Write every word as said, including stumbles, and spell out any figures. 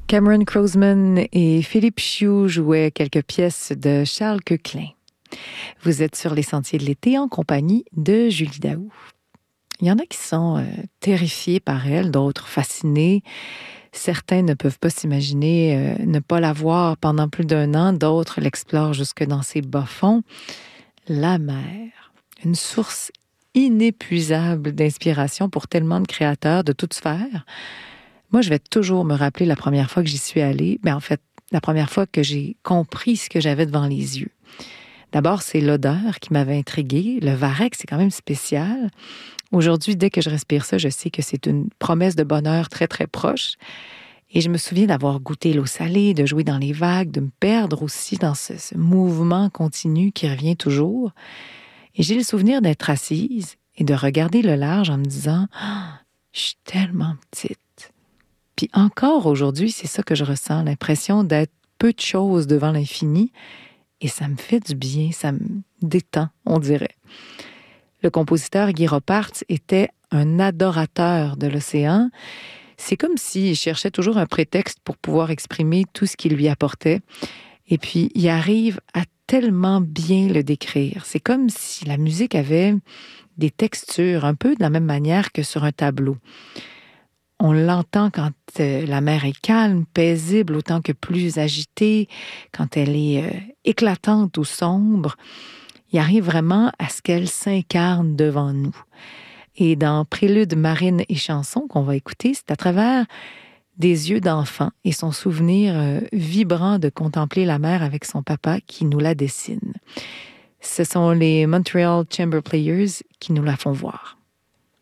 Cameron Crozeman et Philippe Chiou jouaient quelques pièces de Charles Koechlin. Vous êtes sur les sentiers de l'été en compagnie de Julie Daou. Il y en a qui sont euh, terrifiés par elle, d'autres fascinés. Certains ne peuvent pas s'imaginer euh, ne pas la voir pendant plus d'un an, d'autres l'explorent jusque dans ses bas-fonds. La mer, une source inépuisable d'inspiration pour tellement de créateurs de toutes sphères. Moi, je vais toujours me rappeler la première fois que j'y suis allée. Mais en fait, la première fois que j'ai compris ce que j'avais devant les yeux. D'abord, c'est l'odeur qui m'avait intriguée. Le varech, c'est quand même spécial. Aujourd'hui, dès que je respire ça, je sais que c'est une promesse de bonheur très, très proche. Et je me souviens d'avoir goûté l'eau salée, de jouer dans les vagues, de me perdre aussi dans ce, ce mouvement continu qui revient toujours. Et j'ai le souvenir d'être assise et de regarder le large en me disant ah, « Je suis tellement petite ». Puis encore aujourd'hui, c'est ça que je ressens, l'impression d'être peu de choses devant l'infini. Et ça me fait du bien, ça me détend, on dirait. Le compositeur Guy Ropart était un adorateur de l'océan. C'est comme s'il cherchait toujours un prétexte pour pouvoir exprimer tout ce qui lui apportait. Et puis, il arrive à tellement bien le décrire. C'est comme si la musique avait des textures, un peu de la même manière que sur un tableau. On l'entend quand euh, la mer est calme, paisible, autant que plus agitée, quand elle est euh, éclatante ou sombre. Il arrive vraiment à ce qu'elle s'incarne devant nous. Et dans Prélude, marine et chanson qu'on va écouter, c'est à travers des yeux d'enfant et son souvenir euh, vibrant de contempler la mer avec son papa qui nous la dessine. Ce sont les Montreal Chamber Players qui nous la font voir.